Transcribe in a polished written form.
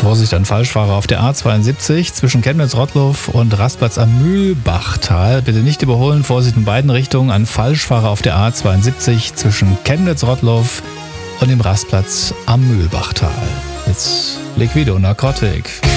Vorsicht an Falschfahrer auf der A72 zwischen Chemnitz-Rottloff und Rastplatz am Mühlbachtal. Bitte nicht überholen. Vorsicht in beiden Richtungen an Falschfahrer auf der A72 zwischen Chemnitz-Rottloff und dem Rastplatz am Mühlbachtal. Jetzt Liquido Narcotic.